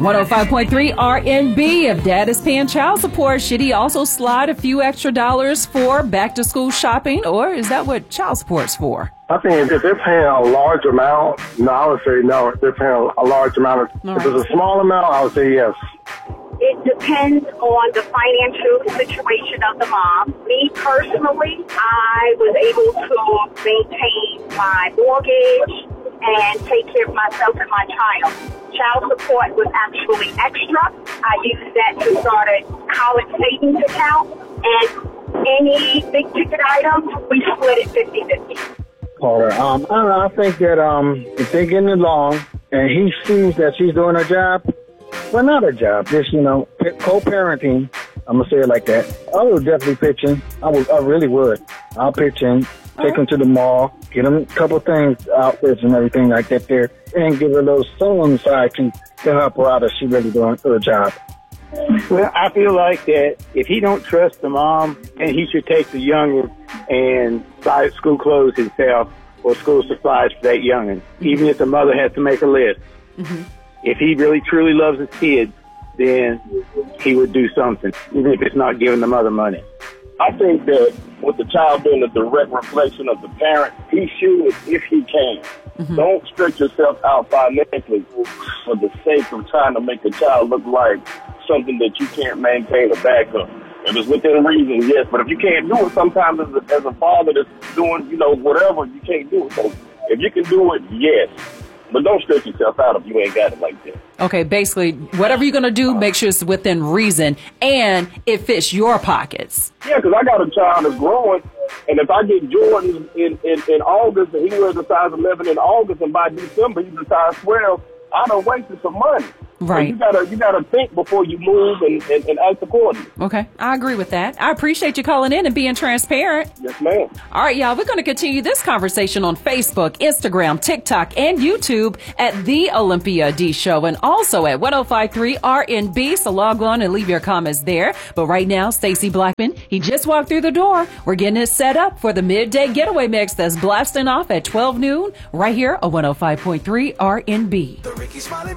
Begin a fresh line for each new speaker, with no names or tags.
105.3 RNB. If dad is paying child support, should he also slide a few extra dollars for back to school shopping, or is that what child support's for?
I think if they're paying a large amount, no, I would say no. If they're paying a large amount, if it's a small amount, I would say yes.
It depends on the financial situation of the mom. Me personally, I was able to maintain my mortgage and take care of myself and my child. Child support was actually extra. I used that to start a college savings account, and any big ticket items, we split it 50-50.
I think that if they're getting along and he sees that she's doing her job, well, not her job, just, co-parenting, I'm going to say it like that. I would definitely pitch in. I really would. I'll pitch in, take him to the mall, get him a couple things, outfits and everything like that there, and give her a little sewing side to help her out if she's really doing her job.
Well, I feel like that if he don't trust the mom, and he should take the youngin' and buy school clothes himself or school supplies for that youngin', even if the mother has to make a list. Mm-hmm. If he really truly loves his kids, then he would do something, even if it's not giving the mother money.
I think that with the child being a direct reflection of the parent, he should, if he can. Mm-hmm. Don't stretch yourself out financially for the sake of trying to make the child look like something that you can't maintain a backup. If it's within reason, yes. But if you can't do it, sometimes as a father that's doing, whatever, you can't do it. So if you can do it, yes. But don't stretch yourself out if you ain't got it like that.
Okay, basically, whatever you're going to do, make sure it's within reason and it fits your pockets.
Yeah, because I got a child that's growing, and if I get Jordan in August and he wears a size 11 in August, and by December he's a size 12, I done wasted some money.
Right.
So you gotta think before you move and act accordingly.
Okay, I agree with that. I appreciate you calling in and being transparent.
Yes, ma'am.
All right, y'all, we're going to continue this conversation on Facebook, Instagram, TikTok, and YouTube at The Olympia D Show, and also at 105.3 RNB. So log on and leave your comments there. But right now, Stacey Blackman, he just walked through the door. We're getting it set up for the midday getaway mix that's blasting off at 12 noon right here on 105.3 RNB.